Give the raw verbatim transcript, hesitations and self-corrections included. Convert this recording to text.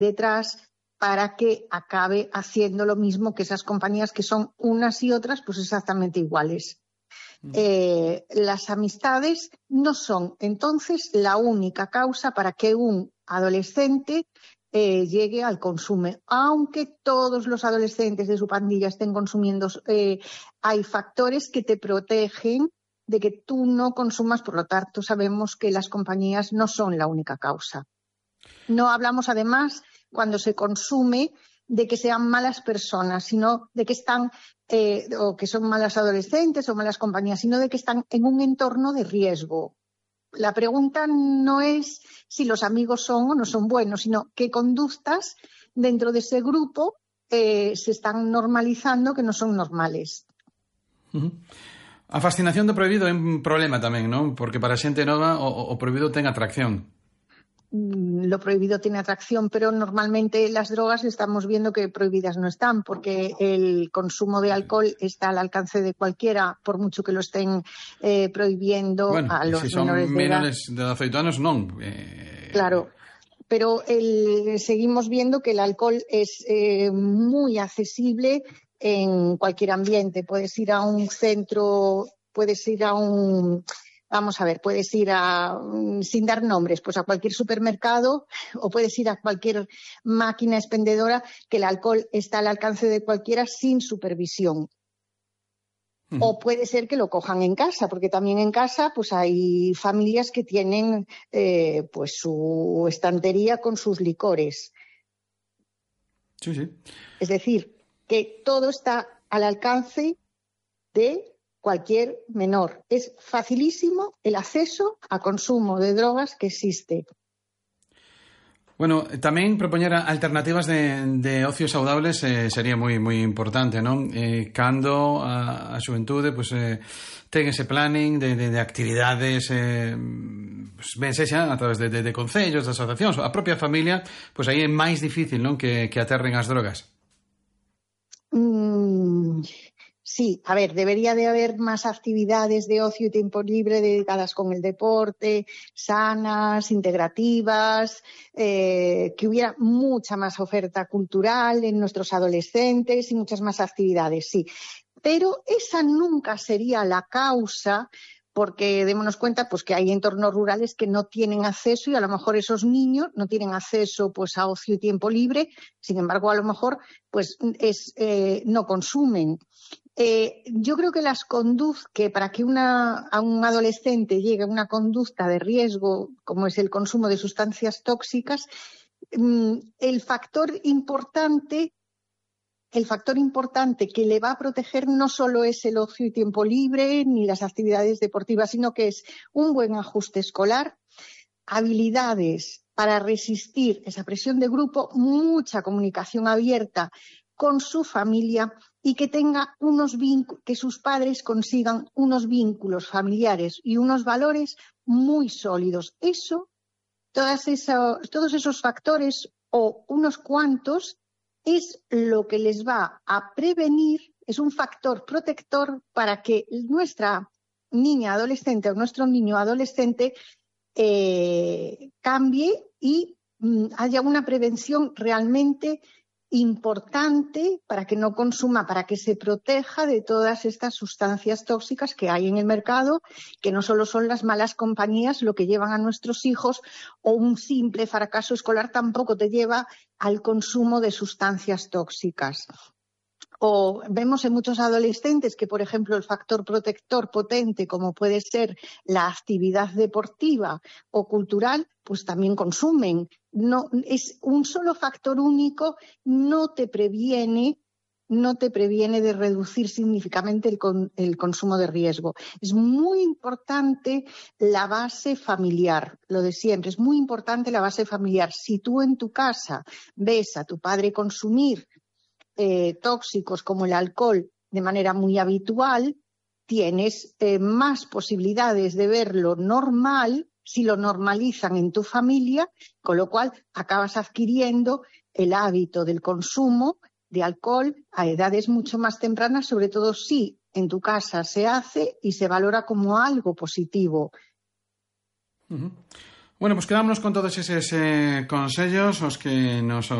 detrás para que acabe haciendo lo mismo que esas compañías que son unas y otras pues exactamente iguales. Mm. Eh, las amistades no son entonces la única causa para que un adolescente eh, llegue al consumo. Aunque todos los adolescentes de su pandilla estén consumiendo, eh, hay factores que te protegen de que tú no consumas, por lo tanto sabemos que las compañías no son la única causa. No hablamos además cuando se consume de que sean malas personas, sino de que están, eh, o que son malas adolescentes o malas compañías, sino de que están en un entorno de riesgo. La pregunta no es si los amigos son o no son buenos, sino qué conductas dentro de ese grupo eh, se están normalizando que no son normales. Uh-huh. A fascinación do prohibido é un problema tamén, non? Porque para a xente nova o, o prohibido ten atracción. Lo prohibido tiene atracción, pero normalmente las drogas estamos viendo que prohibidas no están, porque el consumo de alcohol está al alcance de cualquiera, por mucho que lo estén eh, prohibiendo bueno, a los si son menores de edad. menores de dezaoito anos, non. Eh... Claro, pero el, seguimos viendo que el alcohol es eh, muy accesible en cualquier ambiente. Puedes ir a un centro, puedes ir a un... Vamos a ver, puedes ir a, sin dar nombres, pues a cualquier supermercado o puedes ir a cualquier máquina expendedora que el alcohol está al alcance de cualquiera sin supervisión. Uh-huh. O puede ser que lo cojan en casa, porque también en casa pues hay familias que tienen eh, pues su estantería con sus licores. Sí, sí. Es decir, que todo está al alcance de cualquier menor. Es facilísimo el acceso a consumo de drogas que existe. Bueno, tamén propoñer alternativas de, de ocio saudables eh, sería moi moi importante, non? Eh, cando a, a xuventude pues, eh, ten ese planning de, de, de actividades eh, pues, ben sexa a través de, de, de concellos, de asociacións, a propia familia, pues aí é máis difícil, non? Que, que aterren as drogas. Mm... Sí, a ver, debería de haber más actividades de ocio y tiempo libre dedicadas con el deporte, sanas, integrativas, eh, que hubiera mucha más oferta cultural en nuestros adolescentes y muchas más actividades, sí. Pero esa nunca sería la causa, porque démonos cuenta pues que hay entornos rurales que no tienen acceso y a lo mejor esos niños no tienen acceso pues a ocio y tiempo libre, sin embargo a lo mejor pues es eh, no consumen. Eh, yo creo que las conductas, que para que una, a un adolescente llegue a una conducta de riesgo, como es el consumo de sustancias tóxicas, mmm, el factor importante, el factor importante que le va a proteger no solo es el ocio y tiempo libre ni las actividades deportivas, sino que es un buen ajuste escolar, habilidades para resistir esa presión de grupo, mucha comunicación abierta con su familia y que tenga unos vínculos, que sus padres consigan unos vínculos familiares y unos valores muy sólidos. Eso, todas esos, todos esos factores o unos cuantos es lo que les va a prevenir, es un factor protector para que nuestra niña adolescente o nuestro niño adolescente eh, cambie y mm, haya una prevención realmente importante para que no consuma, para que se proteja de todas estas sustancias tóxicas que hay en el mercado, que no solo son las malas compañías lo que llevan a nuestros hijos, o un simple fracaso escolar tampoco te lleva al consumo de sustancias tóxicas. O vemos en muchos adolescentes que, por ejemplo, el factor protector potente, como puede ser la actividad deportiva o cultural, pues también consumen. No, es un solo factor único, no te previene, no te previene de reducir significativamente el, con, el consumo de riesgo. Es muy importante la base familiar, lo de siempre, es muy importante la base familiar. Si tú en tu casa ves a tu padre consumir Eh, tóxicos como el alcohol de manera muy habitual, tienes eh, más posibilidades de verlo normal si lo normalizan en tu familia, con lo cual acabas adquiriendo el hábito del consumo de alcohol a edades mucho más tempranas, sobre todo si en tu casa se hace y se valora como algo positivo. Uh-huh. Bueno, pues quedámonos con todos eses eh, consellos os que nos